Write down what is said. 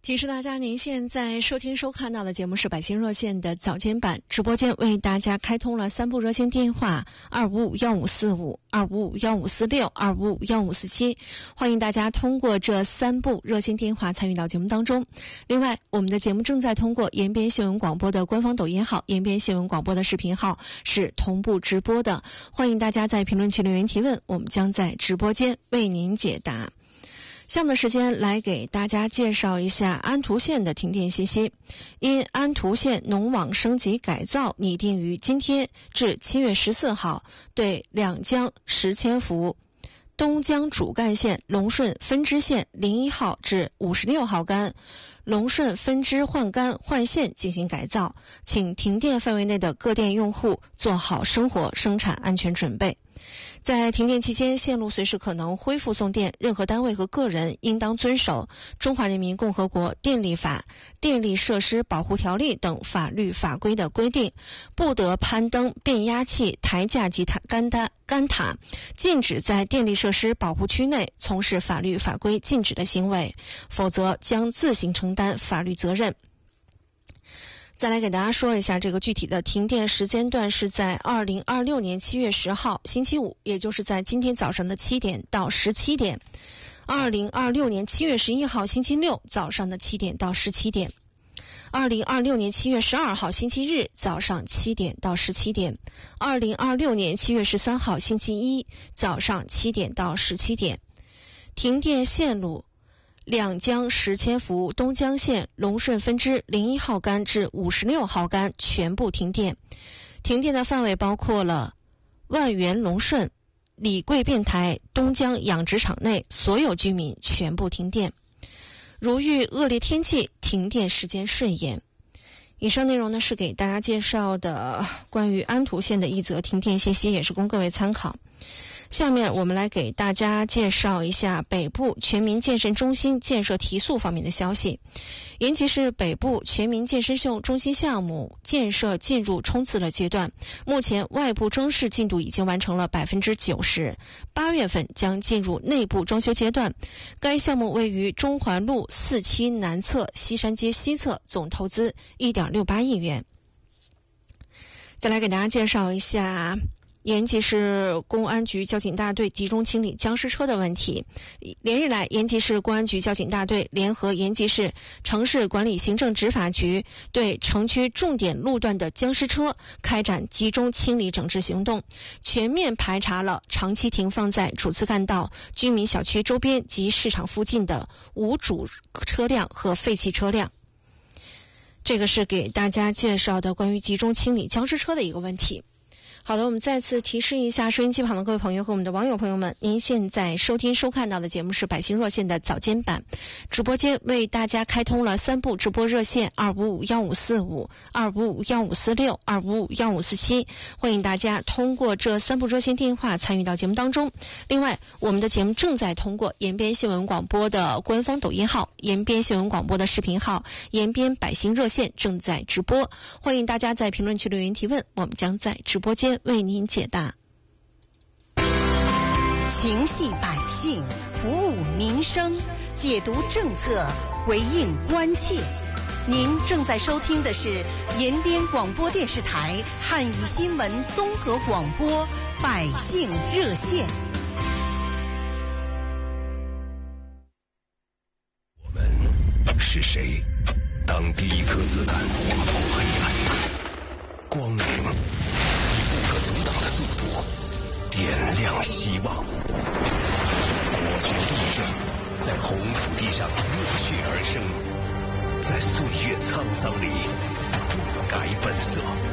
提示大家，您现在收听收看到的节目是百姓热线的早间版，直播间为大家开通了3部热线电话：255-1545、255-1546、255-1547，欢迎大家通过这3部热线电话参与到节目当中。另外，我们的节目正在通过延边新闻广播的官方抖音号、延边新闻广播的视频号是同步直播的，欢迎大家在评论区留言提问，我们将在直播间为您解答。下面的时间来给大家介绍一下安图县的停电信息。因安图县农网升级改造拟定于今天至7月14号，对两江石阡湖、东江主干线、龙顺分支线01号至56号干、龙顺分支换干换线进行改造，请停电范围内的各店用户做好生活生产安全准备。在停电期间，线路随时可能恢复送电，任何单位和个人应当遵守《中华人民共和国电力法》《电力设施保护条例》等法律法规的规定，不得攀登变压器、抬架及杆塔，禁止在电力设施保护区内从事法律法规禁止的行为，否则将自行承担法律责任。再来给大家说一下这个具体的停电时间段，是在2026年7月10号星期五，也就是在今天早上的7点到17点；2026年7月11号星期六早上的7点到17点；2026年7月12号星期日早上7点到17点；2026年7月13号星期一早上7点到17点。停电线路：两江石阡湖东江线龙顺分支01号干至56号干全部停电。停电的范围包括了万源龙顺、李贵变台、东江养殖场内所有居民全部停电。如遇恶劣天气，停电时间顺延。以上内容呢是给大家介绍的关于安图县的一则停电信息，也是供各位参考。下面我们来给大家介绍一下北部全民健身中心建设提速方面的消息。延吉市北部全民健身中心项目建设进入冲刺的阶段，目前外部装饰进度已经完成了90%，8月份将进入内部装修阶段。该项目位于中环路4期南侧西山街西侧，总投资1.68亿元。再来给大家介绍一下延吉市公安局交警大队集中清理僵尸车的问题。连日来，延吉市公安局交警大队联合延吉市城市管理行政执法局，对城区重点路段的僵尸车开展集中清理整治行动，全面排查了长期停放在主次干道、居民小区周边及市场附近的无主车辆和废弃车辆。这个是给大家介绍的关于集中清理僵尸车的一个问题。好的，我们再次提示一下收音机旁的各位朋友和我们的网友朋友们，您现在收听收看到的节目是百姓热线的早间版，直播间为大家开通了3部直播热线：255-1545、255-1546、255-1547，欢迎大家通过这3部热线电话参与到节目当中。另外，我们的节目正在通过延边新闻广播的官方抖音号、延边新闻广播的视频号、延边百姓热线正在直播，欢迎大家在评论区留言提问，我们将在直播间为您解答。 情系百姓，服务民生，解读政策，回应关切。您正在收听的是延边广播电视台汉语新闻综合广播百姓热线。 我们是谁？当第一颗子弹划破黑暗，光明以不可阻挡的速度点亮希望。果决斗争在红土地上热血而生，在岁月沧桑里不改本色。